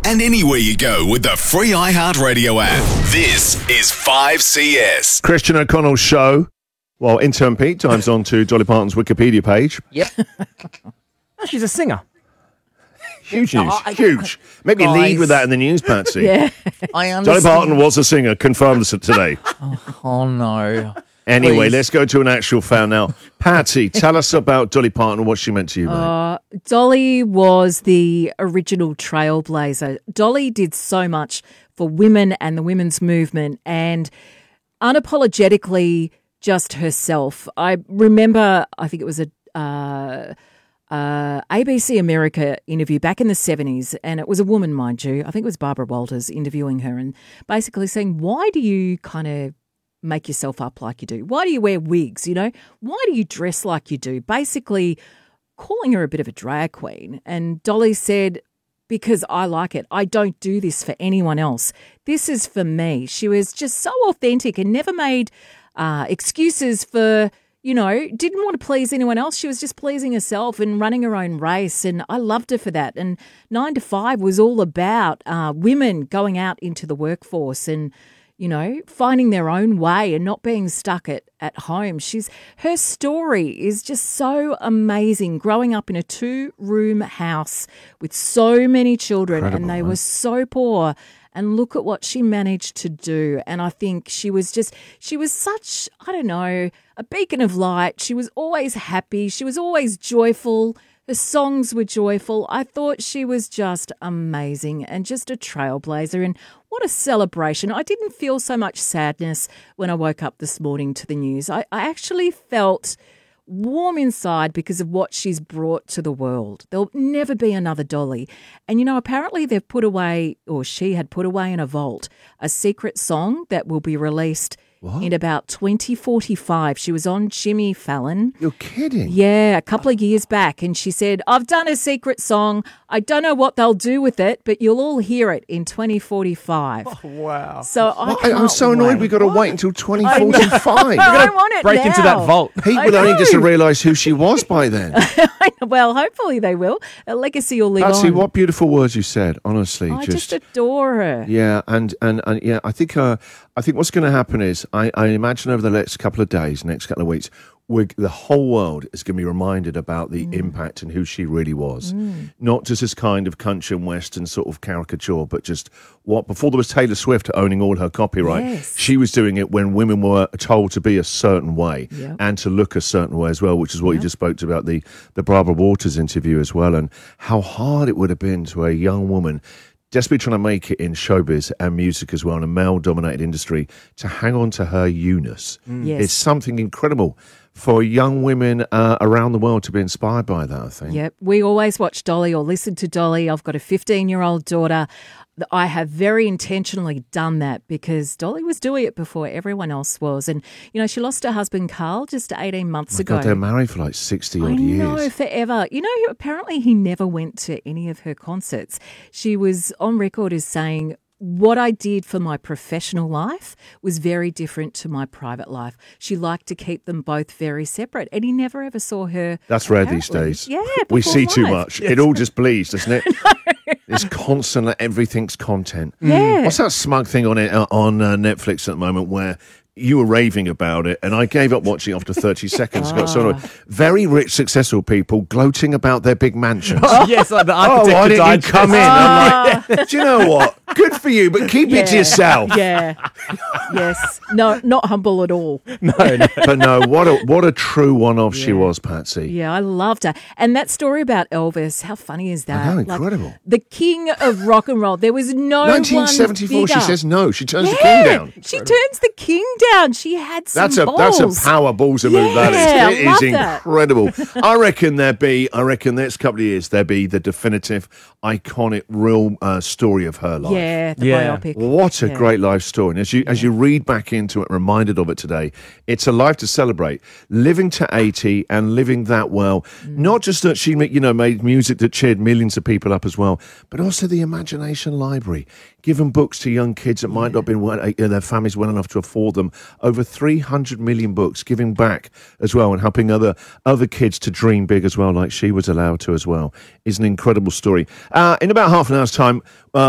and anywhere you go with the free iHeartRadio app. This is 5CS. Christian O'Connell's show. Well, intern Pete dives onto Dolly Parton's Wikipedia page. Yep. Oh, she's a singer. Huge news. Huge. Maybe lead with that in the news, Patsy. Yeah. I understand. Dolly Parton was a singer. Confirmed this today. Oh, no. Anyway, Please. let's go to an actual fan now. Patsy, tell us about Dolly Parton and what she meant to you, mate. Dolly was the original trailblazer. Dolly did so much for women and the women's movement, and unapologetically just herself. I remember, I think it was a ABC America interview back in the 70s, and it was a woman, mind you. I think it was Barbara Walters interviewing her and basically saying, why do you kind of make yourself up like you do? Why do you wear wigs, you know? Why do you dress like you do? Basically calling her a bit of a drag queen. And Dolly said, because I like it. I don't do this for anyone else. This is for me. She was just so authentic and never made excuses for, you know, didn't want to please anyone else. She was just pleasing herself and running her own race. And I loved her for that. And 9 to 5 was all about women going out into the workforce and, you know, finding their own way and not being stuck at home. Her story is just so amazing. Growing up in a 2-room house with so many children, and they were so poor. And look at what she managed to do. And I think she was such, I don't know, a beacon of light. She was always happy. She was always joyful. The songs were joyful. I thought she was just amazing and just a trailblazer. And what a celebration. I didn't feel so much sadness when I woke up this morning to the news. I actually felt warm inside because of what she's brought to the world. There'll never be another Dolly. And, you know, apparently they've put away, or she had put away in a vault, a secret song that will be released in about 2045. She was on Jimmy Fallon. You're kidding? Yeah, a couple of years back. And she said, I've done a secret song. I don't know what they'll do with it, but you'll all hear it in 2045. Oh, wow. So I'm so annoyed we've got to wait until 2045. I want it Break now. into that vault. People only just realise who she was by then. Well, hopefully they will. A legacy will live Patsy, on. what beautiful words you said, honestly. I just adore her. Yeah, and yeah, I think what's going to happen is I imagine over the next couple of days, next couple of weeks, the whole world is going to be reminded about the impact and who she really was. Not just this kind of country and western sort of caricature, but just what, before there was Taylor Swift owning all her copyright, Yes. she was doing it when women were told to be a certain way Yep. and to look a certain way as well, which is what you just spoke to about the Barbara Walters interview as well, and how hard it would have been to a young woman desperately trying to make it in showbiz and music as well, in a male-dominated industry, to hang on to her you-ness. Yes. It's something incredible for young women around the world to be inspired by that, I think. Yep. We always watch Dolly or listen to Dolly. I've got a 15-year-old daughter. I have very intentionally done that because Dolly was doing it before everyone else was. And, you know, she lost her husband, Carl, just 18 months ago. God, they're married for like 60-odd years. I know, forever. You know, apparently he never went to any of her concerts. She was on record as saying, what I did for my professional life was very different to my private life. She liked to keep them both very separate, and he never ever saw her. That's rare these apparently. days. Yeah, we before see too life. much. It all just bleeds, doesn't it? It's constant. Everything's content. Yeah. What's that smug thing on Netflix at the moment where you were raving about it, and I gave up watching after 30 seconds. Got sort of very rich, successful people gloating about their big mansions. Yes, like the Oh, architect why who didn't you died. come in? I'm like, do you know what? Good for you, but keep it to yourself. Yeah. Yes. No, not humble at all. But no, what a true one-off she was, Patsy. Yeah, I loved her. And that story about Elvis, how funny is that? I know, incredible. The king of rock and roll. There was no 1974, one she bigger. says no. She turns the king down. She turns the king down. She had some balls. That's a power ballser move, that Yeah, is. It I is love that. incredible. I reckon next couple of years, there'll be the definitive, iconic, real story of her life. Yeah, the Yeah. biopic. What a great life story. And as you read back into it, reminded of it today, it's a life to celebrate. Living to 80 and living that well. Not just that she made music that cheered millions of people up as well, but also the Imagination Library, giving books to young kids that might not have been their families well enough to afford them. Over 300 million books, giving back as well and helping other kids to dream big as well, like she was allowed to as well. Is an incredible story. In about half an hour's time,